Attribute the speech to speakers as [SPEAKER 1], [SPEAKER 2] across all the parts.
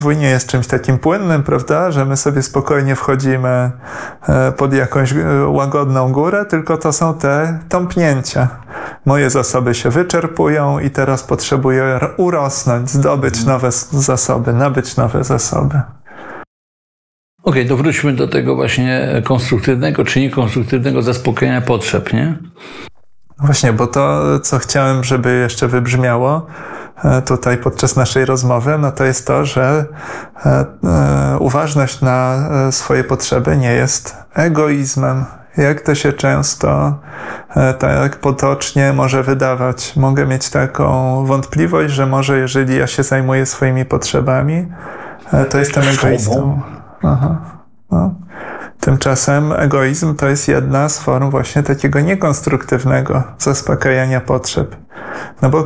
[SPEAKER 1] nie jest czymś takim płynnym, prawda, że my sobie spokojnie wchodzimy pod jakąś łagodną górę, tylko to są te tąpnięcia. Moje zasoby się wyczerpują i teraz potrzebuję urosnąć, zdobyć nowe zasoby, nabyć nowe zasoby.
[SPEAKER 2] Okej, to wróćmy do tego właśnie konstruktywnego czy niekonstruktywnego zaspokojenia potrzeb, nie?
[SPEAKER 1] Właśnie, bo to, co chciałem, żeby jeszcze wybrzmiało tutaj podczas naszej rozmowy, no to jest to, że uważność na swoje potrzeby nie jest egoizmem. Jak to się często tak potocznie może wydawać. Mogę mieć taką wątpliwość, że może jeżeli ja się zajmuję swoimi potrzebami, to jestem egoistą. Aha. No. Tymczasem egoizm to jest jedna z form właśnie takiego niekonstruktywnego zaspokajania potrzeb. No bo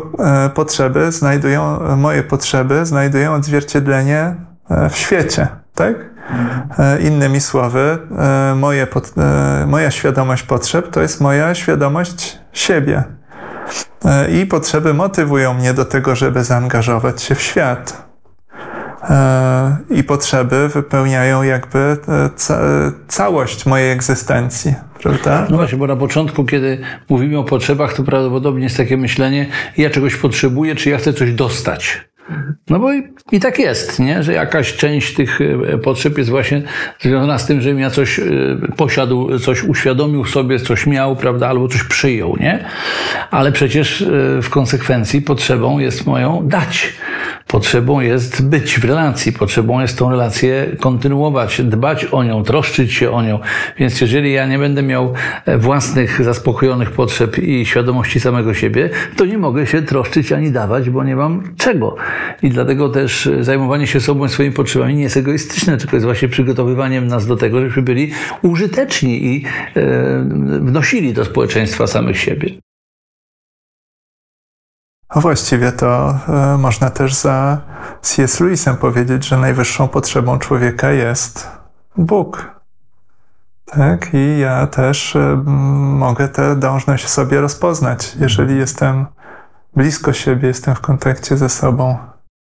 [SPEAKER 1] moje potrzeby znajdują odzwierciedlenie w świecie, tak? Innymi słowy, moja świadomość potrzeb to jest moja świadomość siebie. I potrzeby motywują mnie do tego, żeby zaangażować się w świat. I potrzeby wypełniają jakby całość mojej egzystencji, prawda?
[SPEAKER 2] No właśnie, bo na początku, kiedy mówimy o potrzebach, to prawdopodobnie jest takie myślenie, ja czegoś potrzebuję, czy ja chcę coś dostać. No bo i tak jest, nie? Że jakaś część tych potrzeb jest właśnie związana z tym, żebym ja coś posiadł, coś uświadomił sobie, coś miał, prawda, albo coś przyjął, nie? Ale przecież w konsekwencji potrzebą jest moją dać. Potrzebą jest być w relacji, potrzebą jest tą relację kontynuować, dbać o nią, troszczyć się o nią. Więc jeżeli ja nie będę miał własnych zaspokojonych potrzeb i świadomości samego siebie, to nie mogę się troszczyć ani dawać, bo nie mam czego. I dlatego też zajmowanie się sobą i swoimi potrzebami nie jest egoistyczne, tylko jest właśnie przygotowywaniem nas do tego, żebyśmy byli użyteczni i wnosili do społeczeństwa samych siebie.
[SPEAKER 1] A właściwie to można też za C.S. Lewisem powiedzieć, że najwyższą potrzebą człowieka jest Bóg. Tak? I ja też mogę tę dążność w sobie rozpoznać, jeżeli jestem blisko siebie, jestem w kontakcie ze sobą.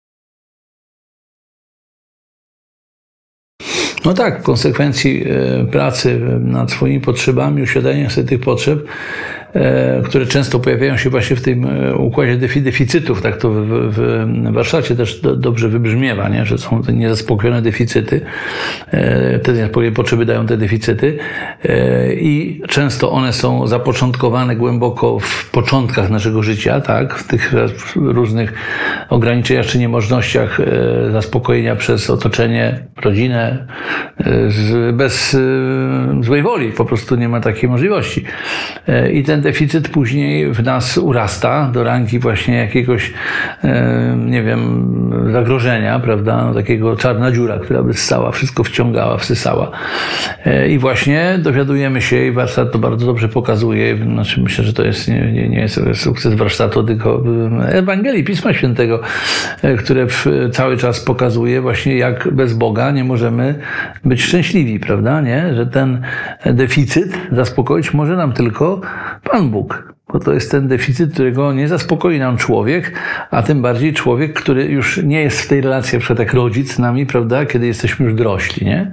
[SPEAKER 2] No tak, w konsekwencji pracy nad swoimi potrzebami, uświadamiania sobie tych potrzeb, które często pojawiają się właśnie w tym układzie deficytów, tak to w warsztacie też dobrze wybrzmiewa, nie? Że są te niezaspokojone deficyty, te niezaspokojone potrzeby dają te deficyty i często one są zapoczątkowane głęboko w początkach naszego życia, tak? W tych różnych ograniczeniach czy niemożnościach zaspokojenia przez otoczenie, rodzinę, bez złej woli, po prostu nie ma takiej możliwości. I ten deficyt później w nas urasta do rangi właśnie jakiegoś, nie wiem, zagrożenia, prawda, no, takiego czarna dziura, która by ssała, wszystko wciągała, wsysała. I właśnie dowiadujemy się, i warsztat to bardzo dobrze pokazuje, znaczy myślę, że to jest nie jest sukces warsztatu, tylko Ewangelii, Pisma Świętego, które cały czas pokazuje właśnie, jak bez Boga nie możemy być szczęśliwi, prawda, nie? Że ten deficyt zaspokoić może nam tylko Pan Bóg. Bo to jest ten deficyt, którego nie zaspokoi nam człowiek, a tym bardziej człowiek, który już nie jest w tej relacji, na przykład jak rodzic z nami, prawda, kiedy jesteśmy już dorośli, nie?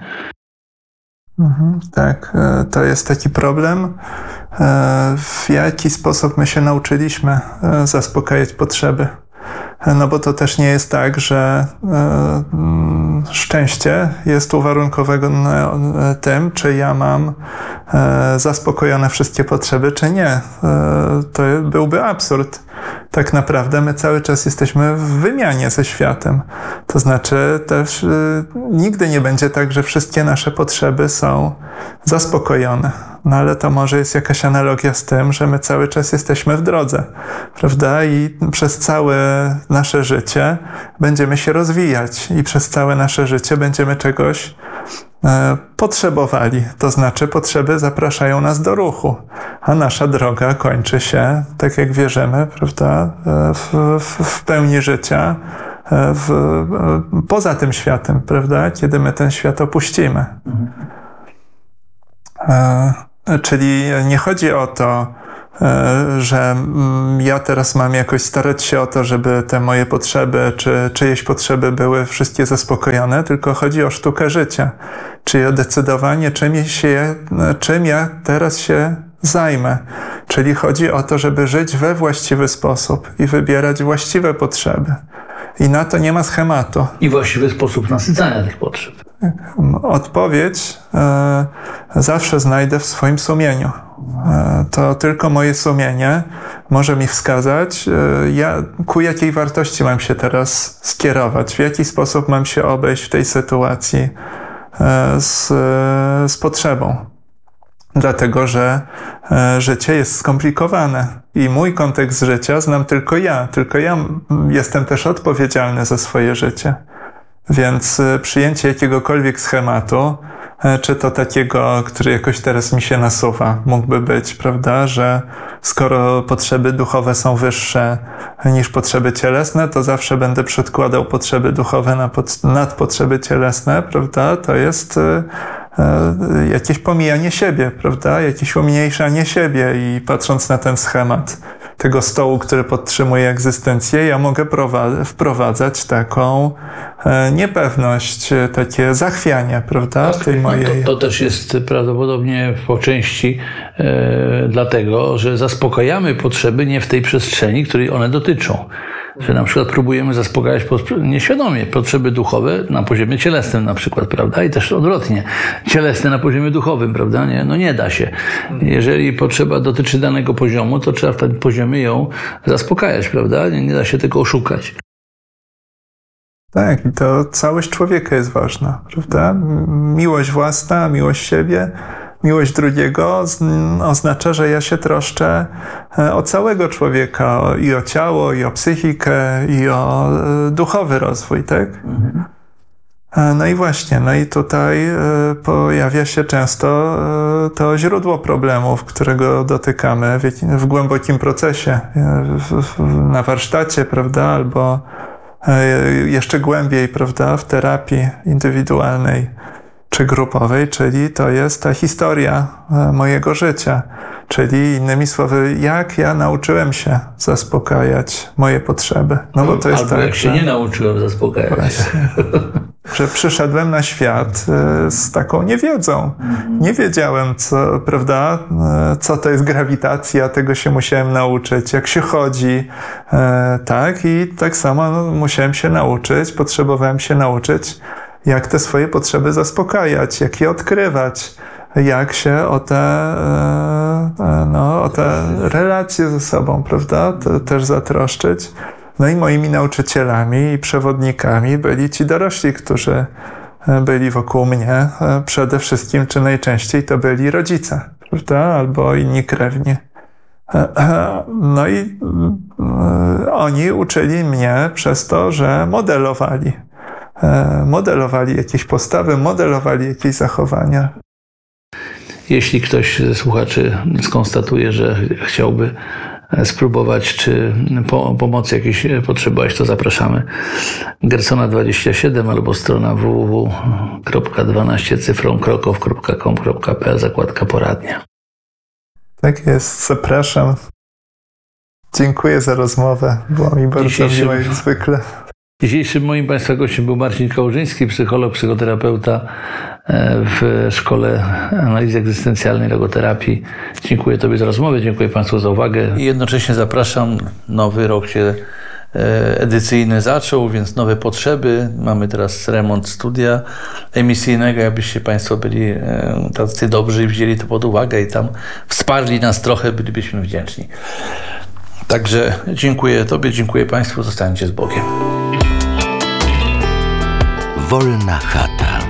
[SPEAKER 1] Tak, to jest taki problem, w jaki sposób my się nauczyliśmy zaspokajać potrzeby. No bo to też nie jest tak, że szczęście jest uwarunkowane tym, czy ja mam zaspokojone wszystkie potrzeby, czy nie. To byłby absurd. Tak naprawdę my cały czas jesteśmy w wymianie ze światem. To znaczy też nigdy nie będzie tak, że wszystkie nasze potrzeby są zaspokojone. No ale to może jest jakaś analogia z tym, że my cały czas jesteśmy w drodze, prawda? I przez całe nasze życie będziemy się rozwijać i przez całe nasze życie będziemy czegoś potrzebowali. To znaczy potrzeby zapraszają nas do ruchu, a nasza droga kończy się, tak jak wierzymy, prawda, w pełni życia, poza tym światem, prawda, kiedy my ten świat opuścimy. Czyli nie chodzi o to, że ja teraz mam jakoś starać się o to, żeby te moje potrzeby, czy czyjeś potrzeby były wszystkie zaspokojone, tylko chodzi o sztukę życia, czyli o decydowanie, czym ja teraz się zajmę. Czyli chodzi o to, żeby żyć we właściwy sposób i wybierać właściwe potrzeby. I na to nie ma schematu.
[SPEAKER 2] I właściwy sposób nasycania tych potrzeb.
[SPEAKER 1] Odpowiedź zawsze znajdę w swoim sumieniu. To tylko moje sumienie może mi wskazać, ku jakiej wartości mam się teraz skierować, w jaki sposób mam się obejść w tej sytuacji z potrzebą. Dlatego, że życie jest skomplikowane i mój kontekst życia znam tylko ja jestem też odpowiedzialny za swoje życie. Więc przyjęcie jakiegokolwiek schematu, czy to takiego, który jakoś teraz mi się nasuwa, mógłby być, prawda, że skoro potrzeby duchowe są wyższe niż potrzeby cielesne, to zawsze będę przedkładał potrzeby duchowe nad potrzeby cielesne, prawda, to jest jakieś pomijanie siebie, prawda, jakieś umniejszanie siebie i patrząc na ten schemat tego stołu, który podtrzymuje egzystencję, ja mogę wprowadzać taką niepewność, takie zachwianie, prawda, w tej mojej...
[SPEAKER 2] To też jest prawdopodobnie po części dlatego, że zaspokajamy potrzeby nie w tej przestrzeni, której one dotyczą. Że na przykład próbujemy zaspokajać nieświadomie potrzeby duchowe na poziomie cielesnym na przykład, prawda? I też odwrotnie. Cielesne na poziomie duchowym, prawda? Nie da się. Jeżeli potrzeba dotyczy danego poziomu, to trzeba w tym poziomie ją zaspokajać, prawda? Nie da się tego oszukać.
[SPEAKER 1] Tak, i to całość człowieka jest ważna, prawda? Miłość własna, miłość siebie, miłość drugiego oznacza, że ja się troszczę o całego człowieka, i o ciało, i o psychikę, i o duchowy rozwój, tak? Mhm. No i właśnie, no i tutaj pojawia się często to źródło problemów, którego dotykamy w głębokim procesie, na warsztacie, prawda, albo jeszcze głębiej, prawda, w terapii indywidualnej czy grupowej, czyli to jest ta historia mojego życia. Czyli innymi słowy, jak ja nauczyłem się zaspokajać moje potrzeby. No bo to jest
[SPEAKER 2] albo
[SPEAKER 1] tak,
[SPEAKER 2] jak się nie nauczyłem zaspokajać.
[SPEAKER 1] Właśnie, że przyszedłem na świat z taką niewiedzą. Nie wiedziałem, prawda, co to jest grawitacja, tego się musiałem nauczyć, jak się chodzi, tak, i tak samo musiałem się nauczyć, potrzebowałem się nauczyć, jak te swoje potrzeby zaspokajać, jak je odkrywać, jak się o te relacje ze sobą, prawda, też zatroszczyć. No i moimi nauczycielami i przewodnikami byli ci dorośli, którzy byli wokół mnie. Przede wszystkim, czy najczęściej, to byli rodzice, prawda, albo inni krewni. No i oni uczyli mnie przez to, że modelowali jakieś postawy, modelowali jakieś zachowania.
[SPEAKER 2] Jeśli ktoś ze słuchaczy skonstatuje, że chciałby spróbować, czy pomocy jakiejś potrzebowałeś, to zapraszamy. Gersona 27 albo strona www.12cyfrąkrakow.com.pl, zakładka poradnia.
[SPEAKER 1] Tak jest, zapraszam. Dziękuję za rozmowę. Było mi bardzo miło jak zwykle.
[SPEAKER 2] Dzisiejszym moim Państwa gościem był Marcin Kałużyński, psycholog, psychoterapeuta w Szkole Analizy Egzystencjalnej Logoterapii. Dziękuję Tobie za rozmowę, dziękuję Państwu za uwagę. I jednocześnie zapraszam, nowy rok się edycyjny zaczął, więc nowe potrzeby. Mamy teraz remont studia emisyjnego, jakbyście Państwo byli tacy dobrzy i wzięli to pod uwagę i tam wsparli nas trochę, bylibyśmy wdzięczni. Także dziękuję Tobie, dziękuję Państwu, zostańcie z Bogiem.
[SPEAKER 3] Wolna chata.